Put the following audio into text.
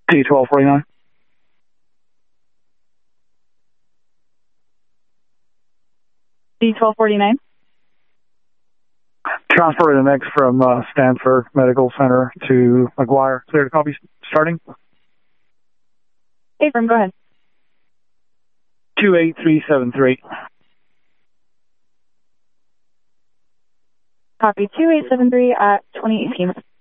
T1249. D1249. Transfer the next from Stanford Medical Center to McGuire. Clear to copy. Starting. Hey, firm, go ahead. 28373. Copy 2873 at 2018.